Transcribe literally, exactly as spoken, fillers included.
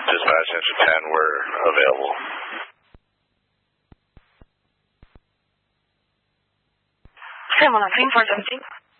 Dispatch engine ten, we're available. Simon, four seventeen.